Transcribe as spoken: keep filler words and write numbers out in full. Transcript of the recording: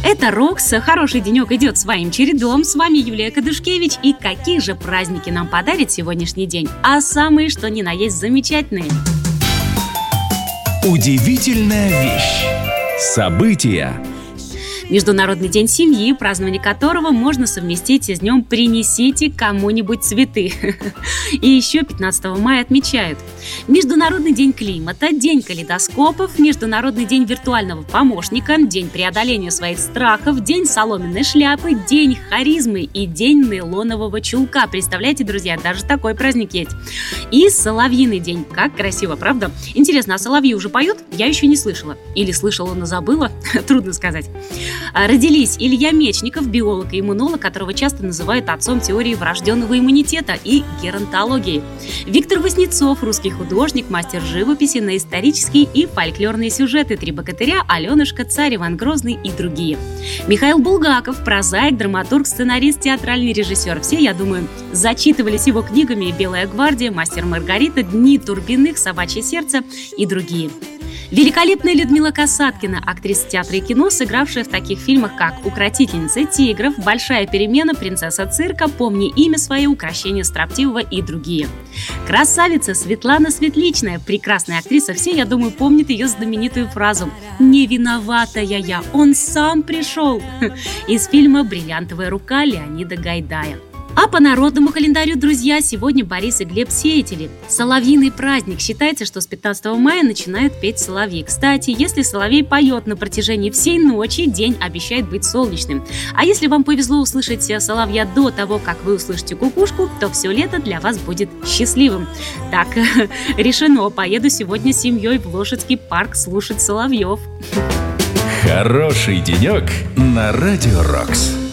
Это Рокс. Хороший денек идет своим чередом. С вами Юлия Кадушкевич. И какие же праздники нам подарит сегодняшний день? А самые, что ни на есть, замечательные. Удивительная вещь. События. Международный день семьи, празднование которого можно совместить с днем «Принесите кому-нибудь цветы». И еще пятнадцатого мая отмечают Международный день климата, день калейдоскопов, Международный день виртуального помощника, день преодоления своих страхов, день соломенной шляпы, день харизмы и день нейлонового чулка. Представляете, друзья, даже такой праздник есть. И соловьиный день. Как красиво, правда? Интересно, а соловьи уже поют? Я еще не слышала. Или слышала, но забыла? Трудно сказать. Родились Илья Мечников, биолог и иммунолог, которого часто называют отцом теории врожденного иммунитета и геронтологии. Виктор Васнецов, русский художник, мастер живописи на исторические и фольклорные сюжеты «Три богатыря», «Аленушка», «Царь Иван Грозный» и другие. Михаил Булгаков, прозаик, драматург, сценарист, театральный режиссер. Все, я думаю, зачитывались его книгами «Белая гвардия», «Мастер Маргарита», «Дни Турбиных», «Собачье сердце» и другие. Великолепная Людмила Касаткина, актриса театра и кино, сыгравшая в таких фильмах, как «Укротительница тигров», «Большая перемена», «Принцесса цирка», «Помни имя свое», «Укрощение строптивого» и другие. Красавица Светлана Светличная, прекрасная актриса, все, я думаю, помнят ее знаменитую фразу «Не виноватая я, он сам пришел» из фильма «Бриллиантовая рука» Леонида Гайдая. А по народному календарю, друзья, сегодня Борис и Глеб Сеятели. Соловьиный праздник. Считается, что с пятнадцатого мая начинают петь соловьи. Кстати, если соловей поет на протяжении всей ночи, день обещает быть солнечным. А если вам повезло услышать соловья до того, как вы услышите кукушку, то все лето для вас будет счастливым. Так, решено. Поеду сегодня с семьей в Лошадский парк слушать соловьев. Хороший денек на Радио Рокс.